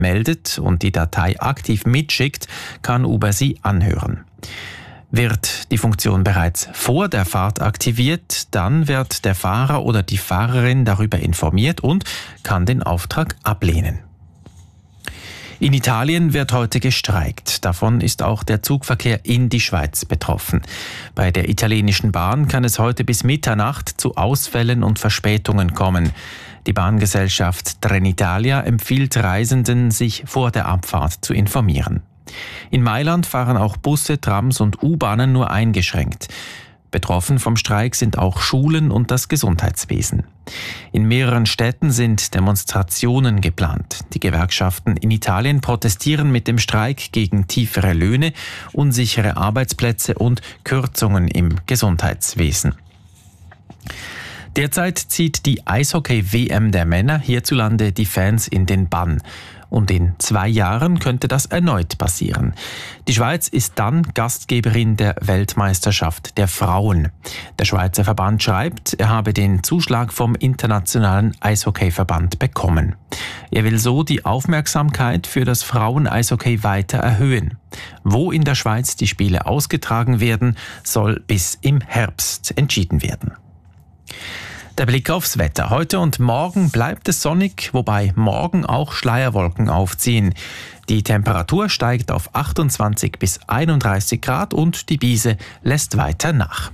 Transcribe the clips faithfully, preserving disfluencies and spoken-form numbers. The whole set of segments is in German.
meldet und die Datei aktiv mitschickt, kann Uber sie anhören. Wird die Funktion bereits vor der Fahrt aktiviert, dann wird der Fahrer oder die Fahrerin darüber informiert und kann den Auftrag ablehnen. In Italien wird heute gestreikt. Davon ist auch der Zugverkehr in die Schweiz betroffen. Bei der italienischen Bahn kann es heute bis Mitternacht zu Ausfällen und Verspätungen kommen. Die Bahngesellschaft Trenitalia empfiehlt Reisenden, sich vor der Abfahrt zu informieren. In Mailand fahren auch Busse, Trams und U-Bahnen nur eingeschränkt. Betroffen vom Streik sind auch Schulen und das Gesundheitswesen. In mehreren Städten sind Demonstrationen geplant. Die Gewerkschaften in Italien protestieren mit dem Streik gegen tiefere Löhne, unsichere Arbeitsplätze und Kürzungen im Gesundheitswesen. Derzeit zieht die Eishockey-W M der Männer hierzulande die Fans in den Bann. Und in zwei Jahren könnte das erneut passieren. Die Schweiz ist dann Gastgeberin der Weltmeisterschaft der Frauen. Der Schweizer Verband schreibt, er habe den Zuschlag vom Internationalen Eishockeyverband bekommen. Er will so die Aufmerksamkeit für das Frauen-Eishockey weiter erhöhen. Wo in der Schweiz die Spiele ausgetragen werden, soll bis im Herbst entschieden werden. Der Blick aufs Wetter. Heute und morgen bleibt es sonnig, wobei morgen auch Schleierwolken aufziehen. Die Temperatur steigt auf achtundzwanzig bis einunddreißig Grad und die Biese lässt weiter nach.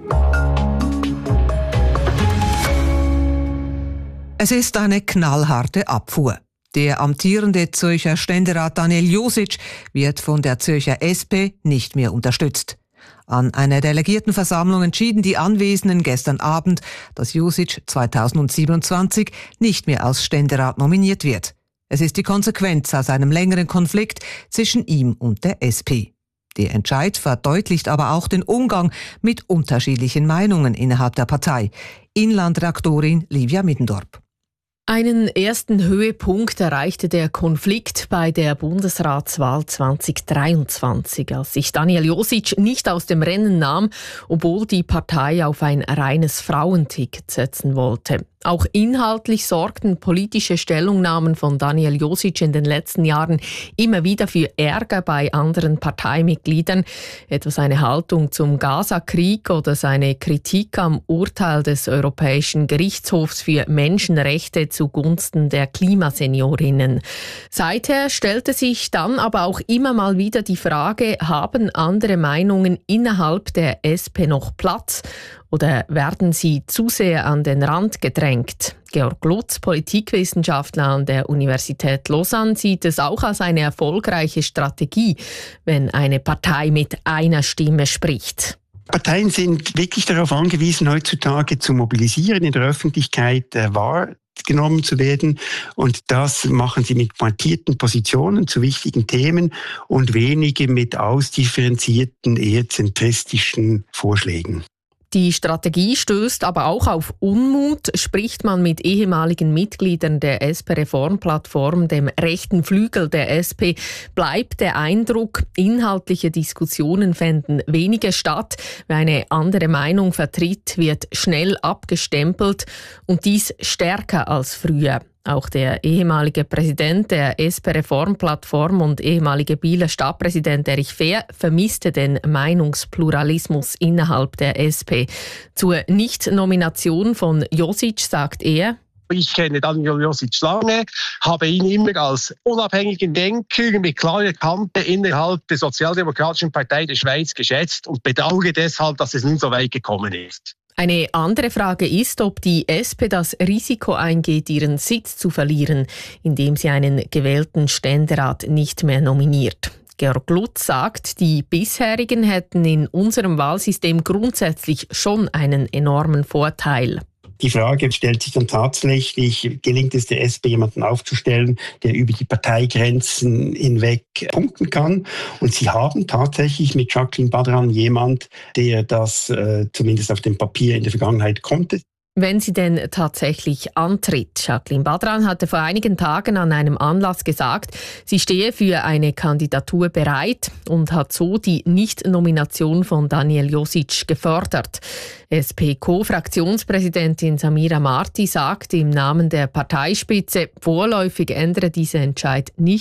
Es ist eine knallharte Abfuhr. Der amtierende Zürcher Ständerat Daniel Josic wird von der Zürcher S P nicht mehr unterstützt. An einer Delegiertenversammlung entschieden die Anwesenden gestern Abend, dass Josic zweitausendsiebenundzwanzig nicht mehr als Ständerat nominiert wird. Es ist die Konsequenz aus einem längeren Konflikt zwischen ihm und der S P. Der Entscheid verdeutlicht aber auch den Umgang mit unterschiedlichen Meinungen innerhalb der Partei. Inlandredaktorin Livia Middendorp. Einen ersten Höhepunkt erreichte der Konflikt bei der Bundesratswahl zweitausenddreiundzwanzig, als sich Daniel Josic nicht aus dem Rennen nahm, obwohl die Partei auf ein reines Frauenticket setzen wollte. Auch inhaltlich sorgten politische Stellungnahmen von Daniel Josic in den letzten Jahren immer wieder für Ärger bei anderen Parteimitgliedern, etwa seine Haltung zum Gaza-Krieg oder seine Kritik am Urteil des Europäischen Gerichtshofs für Menschenrechte zugunsten der Klimaseniorinnen. Seither stellte sich dann aber auch immer mal wieder die Frage, haben andere Meinungen innerhalb der S P noch Platz? Oder werden sie zu sehr an den Rand gedrängt? Georg Lutz, Politikwissenschaftler an der Universität Lausanne, sieht es auch als eine erfolgreiche Strategie, wenn eine Partei mit einer Stimme spricht. Parteien sind wirklich darauf angewiesen, heutzutage zu mobilisieren, in der Öffentlichkeit äh, wahrgenommen zu werden. Und das machen sie mit pointierten Positionen zu wichtigen Themen und wenige mit ausdifferenzierten, eher zentristischen Vorschlägen. Die Strategie stößt aber auch auf Unmut. Spricht man mit ehemaligen Mitgliedern der S P-Reformplattform, dem rechten Flügel der S P, bleibt der Eindruck, inhaltliche Diskussionen fänden weniger statt. Wer eine andere Meinung vertritt, wird schnell abgestempelt und dies stärker als früher. Auch der ehemalige Präsident der S P-Reformplattform und ehemalige Bieler Stadtpräsident Erich Fehr vermisste den Meinungspluralismus innerhalb der S P. Zur Nicht-Nomination von Josic sagt er: Ich kenne Daniel Josic lange, habe ihn immer als unabhängigen Denker mit klarer Kante innerhalb der Sozialdemokratischen Partei der Schweiz geschätzt und bedauere deshalb, dass es nun so weit gekommen ist. Eine andere Frage ist, ob die S P das Risiko eingeht, ihren Sitz zu verlieren, indem sie einen gewählten Ständerat nicht mehr nominiert. Georg Lutz sagt, die bisherigen hätten in unserem Wahlsystem grundsätzlich schon einen enormen Vorteil. Die Frage stellt sich dann tatsächlich, gelingt es der S P, jemanden aufzustellen, der über die Parteigrenzen hinweg punkten kann? Und sie haben tatsächlich mit Jacqueline Badran jemand, der das äh, zumindest auf dem Papier in der Vergangenheit konnte. wenn sie denn tatsächlich antritt. Jacqueline Badran hatte vor einigen Tagen an einem Anlass gesagt, sie stehe für eine Kandidatur bereit und hat so die Nicht-Nomination von Daniel Josic gefordert. S P-Co-Fraktionspräsidentin Samira Marti sagt im Namen der Parteispitze, vorläufig ändere dieser Entscheid nicht